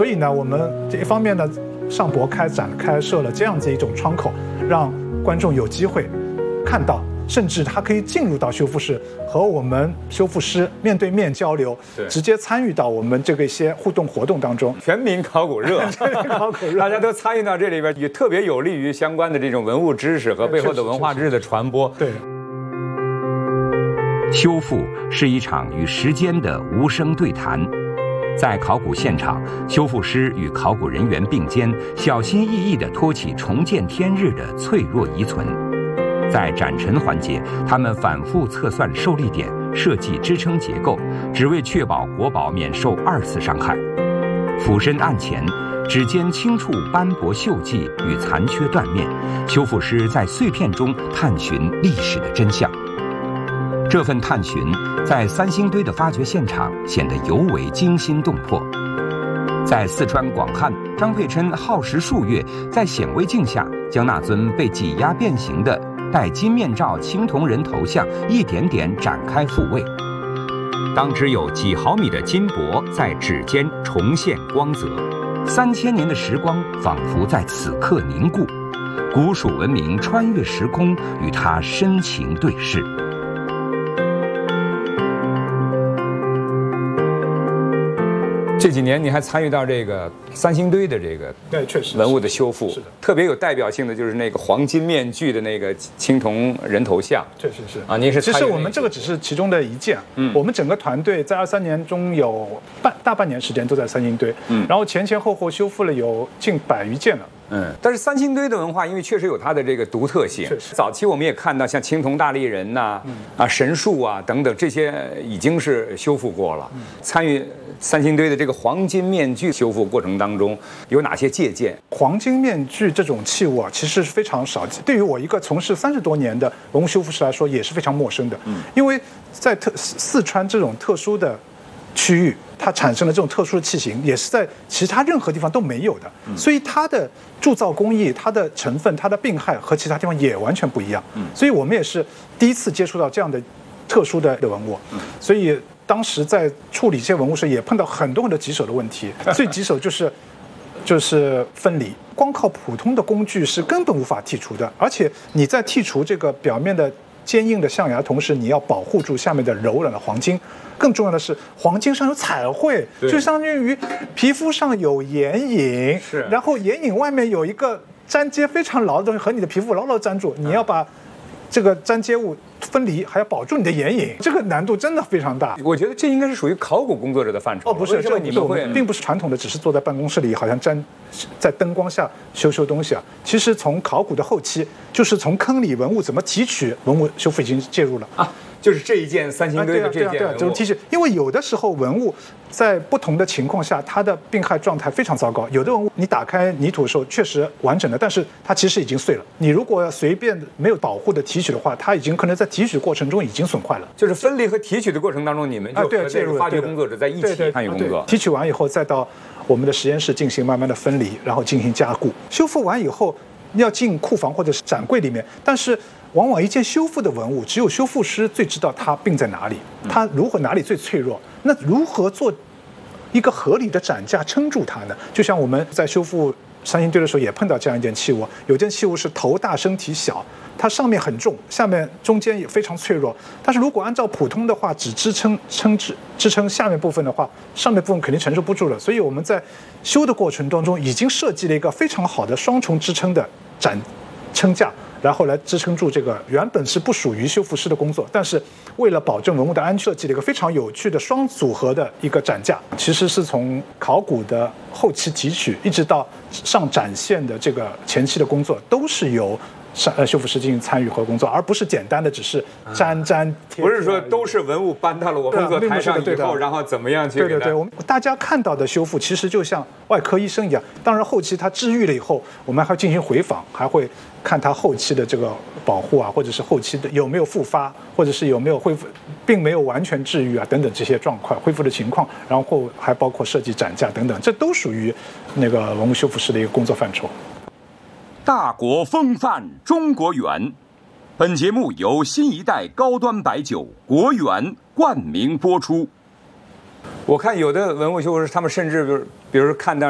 所以呢，我们这一方面呢，上博开设了这样子一种窗口，让观众有机会看到，甚至他可以进入到修复室和我们修复师面对面交流，直接参与到我们这个一些互动活动当中。 全民考古热，大家都参与到这里边，也特别有利于相关的这种文物知识和背后的文化知识的传播。 对。 修复是一场与时间的无声对谈，在考古现场，修复师与考古人员并肩，小心翼翼地托起重见天日的脆弱遗存。在展陈环节，他们反复测算受力点，设计支撑结构，只为确保国宝免受2次伤害。俯身案前，指尖轻触斑驳锈迹与残缺断面，修复师在碎片中探寻历史的真相。这份探寻在三星堆的发掘现场显得尤为惊心动魄。在四川广汉，张佩琛耗时数月，在显微镜下将那尊被挤压变形的戴金面罩青铜人头像一点点展开复位。当只有几毫米的金箔在指尖重现光泽，3000年的时光仿佛在此刻凝固，古蜀文明穿越时空，与它深情对视。 这几年你还参与到这个三星堆的这个确实文物的修复， 是的， 特别有代表性的就是那个黄金面具的那个青铜人头像， 确实是啊，您是其实我们这个只是其中的一件，我们整个团队在23年中有大半年时间都在三星堆，然后前后修复了有近100余件了。 但是三星堆的文化，因为确实有它的这个独特性。早期我们也看到像青铜大立人呐、神树啊等等，这些已经是修复过了。参与三星堆的这个黄金面具修复过程当中，有哪些借鉴？ 黄金面具这种器物啊，其实是非常少见，对于我一个从事30多年的文物修复师来说，也是非常陌生的。因为在四川这种特殊的区域，它产生了这种特殊的器型，也是在其他任何地方都没有的，所以它的铸造工艺、它的成分、它的病害和其他地方也完全不一样。所以我们也是第一次接触到这样的特殊的文物，所以当时在处理这些文物时，也碰到很多棘手的问题。最棘手就是分离，光靠普通的工具是根本无法剔除的，而且你在剔除这个表面的坚硬的象牙，同时你要保护住下面的柔软的黄金。更重要的是，黄金上有彩绘，就相当于皮肤上有眼影，然后眼影外面有一个粘接非常牢的东西和你的皮肤牢牢粘住，你要把这个粘接物分离，还要保住你的眼影，这个难度真的非常大。 我觉得这应该是属于考古工作者的范畴。 不是，这你们会并不是传统的，只是坐在办公室里好像在灯光下修东西啊。其实从考古的后期，就是从坑里文物怎么提取，文物修复已经介入了啊。 就是这一件三星堆的这件文物， 就是提取，因为有的时候文物在不同的情况下，它的病害状态非常糟糕。有的文物你打开泥土的时候确实完整的，但是它其实已经碎了。你如果随便没有保护的提取的话，它已经可能在提取过程中已经损坏了。 就是分离和提取的过程当中，你们就和这个发掘工作者在一起参与工作。 提取完以后，再到我们的实验室进行慢慢的分离，然后进行加固。修复完以后要进库房或者是展柜里面，但是往往一件修复的文物，只有修复师最知道它病在哪里，它哪里最脆弱。那如何做一个合理的展架撑住它呢？就像我们在修复三星堆的时候也碰到这样一件器物，有件器物是头大身体小，它上面很重，下面中间也非常脆弱。但是如果按照普通的话，只支撑下面部分的话，上面部分肯定承受不住了。所以我们在修的过程当中，已经设计了一个非常好的双重支撑的撑架，然后来支撑住这个原本是不属于修复师的工作，但是为了保证文物的安全，设计了一个非常有趣的双组合的一个展架。其实是从考古的后期提取一直到上展现的这个前期的工作，都是由修复师进行参与和工作，而不是简单的只是粘贴。 不是说都是文物搬到了我们工作台上以后，然后怎么样去对，我们大家看到的修复其实就像外科医生一样，当然后期他治愈了以后，我们还会进行回访，还会看他后期的这个保护啊，或者是后期的有没有复发，或者是有没有恢复，并没有完全治愈啊等等这些状况恢复的情况，然后还包括设计展架等等，这都属于那个文物修复师的一个工作范畴。 大国风范中国园，本节目由新一代高端白酒国源冠名播出。 我看有的文物修复师，他们甚至比如看到